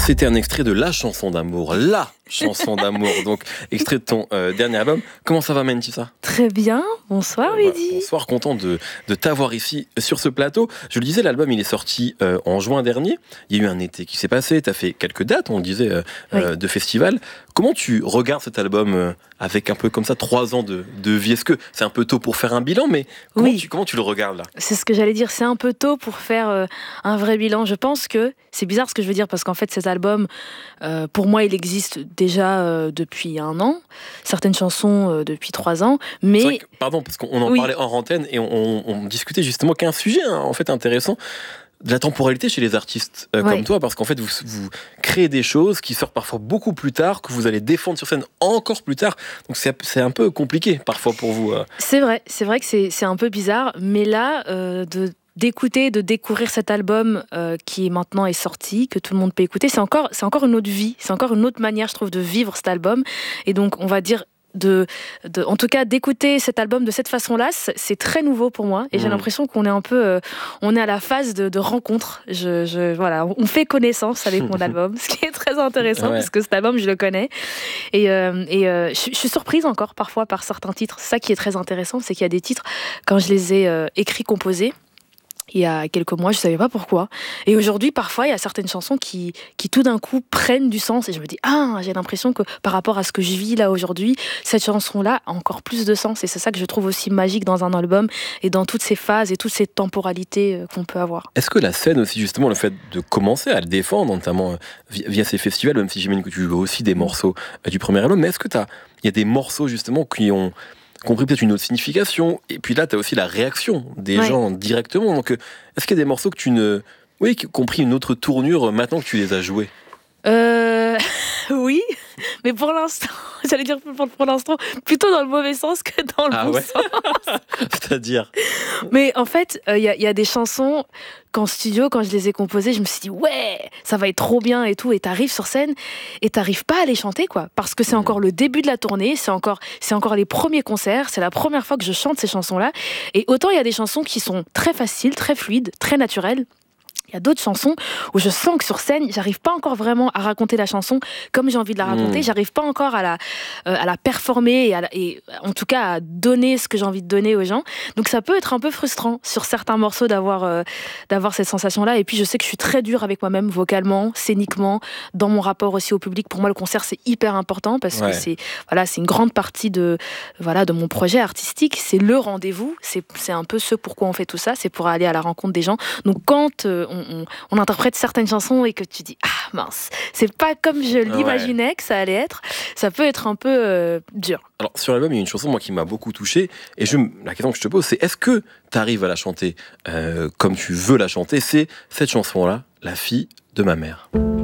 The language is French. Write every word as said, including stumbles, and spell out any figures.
C'était un extrait de la chanson d'amour, la chanson d'amour, donc extrait de ton euh, dernier album. Comment ça va, Mentissa ? Très bien, bonsoir Mehdi. Bonsoir, content de, de t'avoir ici sur ce plateau. Je le disais, l'album il est sorti euh, en juin dernier. Il y a eu un été qui s'est passé, tu as fait quelques dates, on le disait, euh, oui. euh, de festival. Comment tu regardes cet album euh, avec un peu comme ça trois ans de, de vie ? Est-ce que c'est un peu tôt pour faire un bilan, mais comment, oui. tu, comment tu le regardes là ? C'est ce que j'allais dire, c'est un peu tôt pour faire euh, un vrai bilan. Je pense que, c'est bizarre ce que je veux dire, parce qu'en fait cet album, euh, pour moi il existe déjà euh, depuis un an, certaines chansons euh, depuis trois ans, mais... Que, pardon, parce qu'on en oui. parlait hors antenne et on, on, on discutait justement qu'un sujet hein, en fait intéressant, de la temporalité chez les artistes euh, ouais. comme toi, parce qu'en fait vous, vous créez des choses qui sortent parfois beaucoup plus tard, que vous allez défendre sur scène encore plus tard, donc c'est, c'est un peu compliqué parfois pour vous. Euh. C'est vrai, c'est vrai que c'est, c'est un peu bizarre, mais là, euh, de... d'écouter, de découvrir cet album euh, qui maintenant est sorti, que tout le monde peut écouter, c'est encore, c'est encore une autre vie, c'est encore une autre manière, je trouve, de vivre cet album. Et donc, on va dire, de, de, en tout cas, d'écouter cet album de cette façon-là, c'est, c'est très nouveau pour moi. Et mmh. j'ai l'impression qu'on est un peu, euh, on est à la phase de, de rencontre. Je, je, voilà, on fait connaissance avec mon album, ce qui est très intéressant ouais. parce que cet album, je le connais. Et, euh, et euh, je, je suis surprise encore parfois par certains titres. C'est ça qui est très intéressant, c'est qu'il y a des titres, quand je les ai euh, écrits, composés, il y a quelques mois, je ne savais pas pourquoi. Et aujourd'hui, parfois, il y a certaines chansons qui, qui tout d'un coup prennent du sens. Et je me dis, ah, j'ai l'impression que par rapport à ce que je vis là aujourd'hui, cette chanson-là a encore plus de sens. Et c'est ça que je trouve aussi magique dans un album et dans toutes ces phases et toutes ces temporalités qu'on peut avoir. Est-ce que la scène aussi, justement, le fait de commencer à le défendre, notamment via ces festivals, même si j'imagine que tu joues aussi des morceaux du premier album, mais est-ce que t'as, il y a des morceaux, justement, qui ont... compris peut-être une autre signification, et puis là tu as aussi la réaction des ouais. gens directement, donc est-ce qu'il y a des morceaux que tu ne... oui, qui ont pris une autre tournure maintenant que tu les as joués ? Euh... oui, mais pour l'instant, j'allais dire pour, pour l'instant, plutôt dans le mauvais sens que dans le ah bon ouais. sens. C'est-à-dire ? Mais en fait, il euh, y, y a des chansons qu'en studio, quand je les ai composées, je me suis dit ouais, ça va être trop bien et tout, et t'arrives sur scène et t'arrives pas à les chanter quoi, parce que c'est mmh. encore le début de la tournée, c'est encore, c'est encore les premiers concerts, c'est la première fois que je chante ces chansons-là, et autant il y a des chansons qui sont très faciles, très fluides, très naturelles. Il y a d'autres chansons où je sens que sur scène, j'arrive pas encore vraiment à raconter la chanson comme j'ai envie de la raconter. Mmh. J'arrive pas encore à la, euh, à la performer et, à la, et en tout cas à donner ce que j'ai envie de donner aux gens. Donc ça peut être un peu frustrant sur certains morceaux d'avoir, euh, d'avoir cette sensation-là. Et puis je sais que je suis très dure avec moi-même, vocalement, scéniquement, dans mon rapport aussi au public. Pour moi, le concert, c'est hyper important parce ouais. que c'est, voilà, c'est une grande partie de, voilà, de mon projet artistique. C'est le rendez-vous. C'est, c'est un peu ce pourquoi on fait tout ça. C'est pour aller à la rencontre des gens. Donc quand euh, on On, on interprète certaines chansons et que tu dis ah mince, c'est pas comme je l'imaginais ouais. que ça allait être, ça peut être un peu euh, dur. Alors sur l'album il y a une chanson moi qui m'a beaucoup touché et je, la question que je te pose c'est est-ce que tu arrives à la chanter euh, comme tu veux la chanter, c'est cette chanson là, La fille de ma mère.